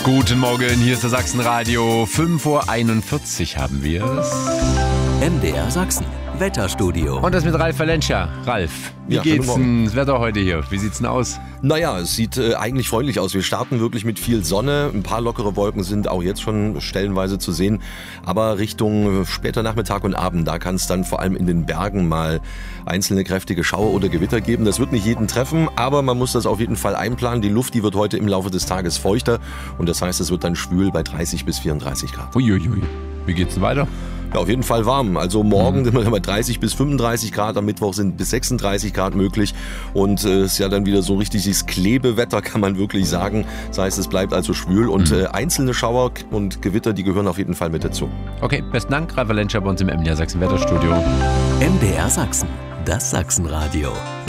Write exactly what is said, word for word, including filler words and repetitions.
Guten Morgen, hier ist der Sachsenradio. fünf Uhr einundvierzig haben wir es. M D R Sachsen, Wetterstudio. Und das mit Ralf Valencia. Ralf, wie Ja, geht's schönen denn das Wetter heute hier? Wie sieht's denn aus? Naja, es sieht äh, eigentlich freundlich aus. Wir starten wirklich mit viel Sonne. Ein paar lockere Wolken sind auch jetzt schon stellenweise zu sehen. Aber Richtung später Nachmittag und Abend, da kann es dann vor allem in den Bergen mal einzelne kräftige Schauer oder Gewitter geben. Das wird nicht jeden treffen, aber man muss das auf jeden Fall einplanen. Die Luft, die wird heute im Laufe des Tages feuchter. Und das heißt, es wird dann schwül bei dreißig bis vierunddreißig Grad. Uiuiui. Wie geht's denn weiter? Ja, auf jeden Fall warm. Also morgen sind wir bei dreißig bis fünfunddreißig Grad, am Mittwoch sind bis sechsunddreißig Grad möglich und es äh, ist ja dann wieder so richtiges Klebewetter, kann man wirklich sagen. Das heißt, es bleibt also schwül und äh, einzelne Schauer und Gewitter, die gehören auf jeden Fall mit dazu. Okay, besten Dank, Ralf Valencia bei uns im M D R Sachsen Wetterstudio. M D R Sachsen, das Sachsenradio.